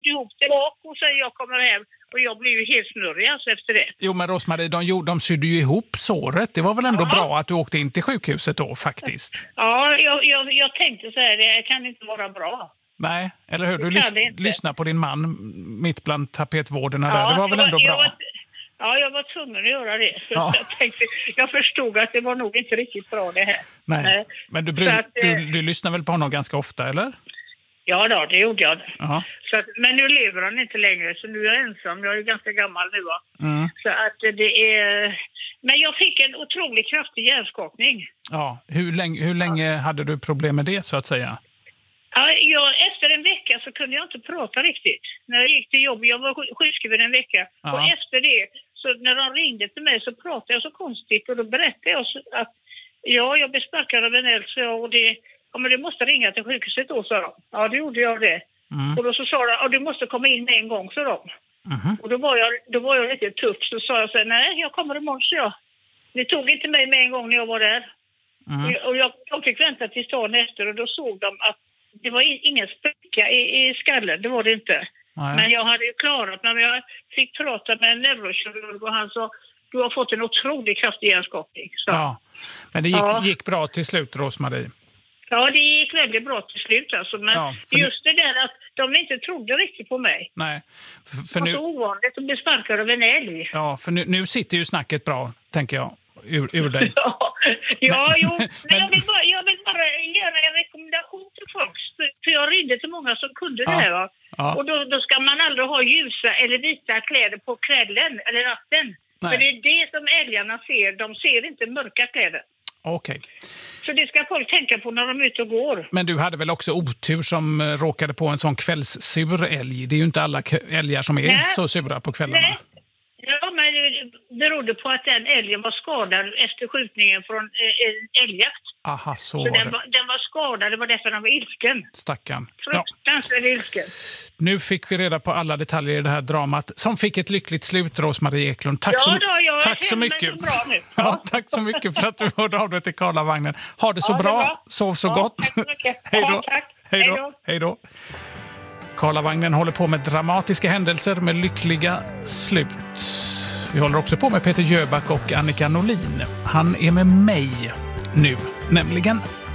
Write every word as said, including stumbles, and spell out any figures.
ihop det bak och sen jag kommer hem. Och jag blir ju helt snurrig alltså efter det. Jo, men Rosmarie, de, de, de sydde ju ihop såret. Det var väl ändå ja. bra att du åkte in till sjukhuset då, faktiskt? Ja, jag, jag, jag tänkte så här, det kan inte vara bra. Nej, eller hur? Du lys- lyssnar på din man mitt bland tapetvårderna där. Ja, det var väl ändå jag, bra? Jag var, ja, jag var tvungen att göra det. Ja. Jag, tänkte, jag förstod att det var nog inte riktigt bra det här. Nej, Nej. Men du, bru- att, du, du lyssnar väl på honom ganska ofta, eller? Ja, då, det gjorde jag. Ja. Så att, men nu lever han inte längre, så nu är jag ensam. Jag är ganska gammal nu. Va? Mm. Så att det är... Men jag fick en otroligt kraftig hjärnskakning. Ja, hur länge, hur länge ja. hade du problem med det, så att säga? Ja, jag, efter en vecka så kunde jag inte prata riktigt. När jag gick till jobb, jag var sjukskriven en vecka. Ja. Och efter det, så när de ringde till mig så pratade jag så konstigt. Och då berättade jag så att ja, jag blev sparkad av en eld. Och det, ja, men du måste ringa till sjukhuset då, sa de. Ja, det gjorde jag det. Mm. Och då så sa de, ja, du måste komma in med en gång, sa de. Mm. Och då var, jag, då var jag lite tuff. Så sa jag så här, nej, jag kommer imorgon, så jag. Ni tog inte mig med en gång när jag var där. Mm. Och, jag, och jag, de fick vänta till dagen efter och då såg de att det var ingen spricka i, i skallen, det var det inte. Nej. Men jag hade ju klarat mig, men jag fick prata med en neurokirurg och han sa, du har fått en otroligt kraftig hjärnskakning. Så. Ja, men det gick, ja. gick bra till slut, Rosmarie. Ja, det gick väldigt bra till slut alltså, men ja, just det där att de inte trodde riktigt på mig. Nej. För, för det var nu... så ovanligt att bli sparkad av en älg. Ja, för nu, nu sitter ju snacket bra, tänker jag, ur, ur dig. ja, ja men, jo, men, men jag, vill bara, jag vill bara göra en rekommendation till folk. För jag ringde till många som kunde ja. det här. Va? Ja. Och då, då ska man aldrig ha ljusa eller vita kläder på kvällen eller natten. Nej. För det är det som älgarna ser. De ser inte mörka kläder. Okej. Okay. Så det ska folk tänka på när de är ute och går. Men du hade väl också otur som råkade på en sån kvällssur älg? Det är ju inte alla älgar som är Nej. så sura på kvällarna. Nej. Ja, men det berodde på att den älgen var skadad efter skjutningen från en älgjakt. Aha, så, så var den, det. var, den var skadad, det var därför den var ilsken. Stackarn. Fruktansvärt ja. ilsken. Nu fick vi reda på alla detaljer i det här dramat som fick ett lyckligt slut, Rosmarie Eklund. Tack, ja, så, då, jag tack så mycket. Så bra nu. Ja. ja, tack så mycket för att du hörde av dig till Karlavagnen. Ha det så ja, bra. Det bra. Sov så ja, gott. Tack så mycket. Hej då. Ja, tack. Hej då. Hej då. Karlavagnen håller på med dramatiska händelser med lyckliga slut. Vi håller också på med Peter Jöback och Annika Norlin. Han är med mig nu, nämligen